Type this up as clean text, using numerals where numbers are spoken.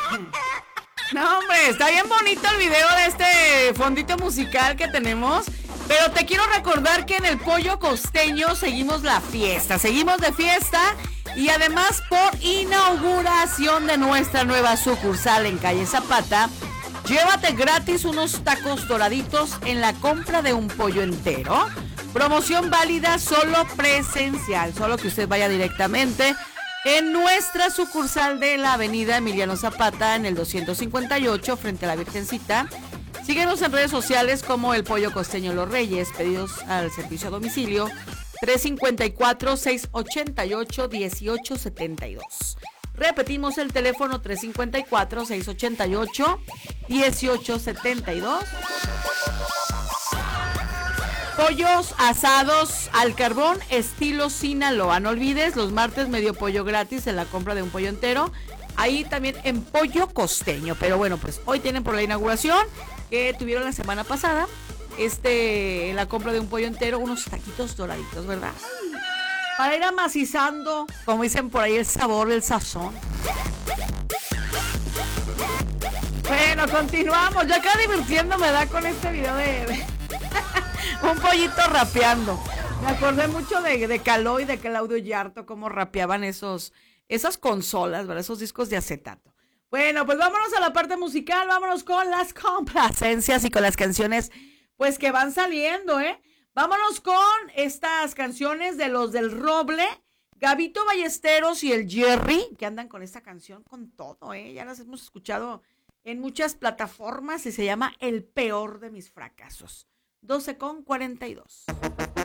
No, hombre, está bien bonito el video de este fondito musical que tenemos. Pero te quiero recordar que en el Pollo Costeño seguimos la fiesta, seguimos de fiesta y además por inauguración de nuestra nueva sucursal en Calle Zapata, llévate gratis unos tacos doraditos en la compra de un pollo entero. Promoción válida solo presencial, solo que usted vaya directamente en nuestra sucursal de la avenida Emiliano Zapata en el 258 frente a la Virgencita. Síguenos en redes sociales como El Pollo Costeño Los Reyes, pedidos al servicio a domicilio 354-688-1872. Repetimos el teléfono 354-688-1872. Pollos asados al carbón estilo Sinaloa. No olvides, los martes medio pollo gratis en la compra de un pollo entero. Ahí también en Pollo Costeño. Pero bueno, pues hoy tienen por la inauguración que tuvieron la semana pasada, en la compra de un pollo entero, unos taquitos doraditos, ¿verdad? Para ir amacizando, como dicen por ahí, el sabor, el sazón. Bueno, continuamos. Yo acá divirtiéndome, da con este video de un pollito rapeando. Me acordé mucho de Caló y de Claudio Yarto, cómo rapeaban esas consolas, ¿verdad? Esos discos de acetato. Bueno, pues vámonos a la parte musical, vámonos con las complacencias y con las canciones, pues que van saliendo, ¿eh? Vámonos con estas canciones de los del Roble, Gabito Ballesteros y el Jerry, que andan con esta canción con todo, ¿eh? Ya las hemos escuchado en muchas plataformas y se llama El Peor de Mis Fracasos. 12:42.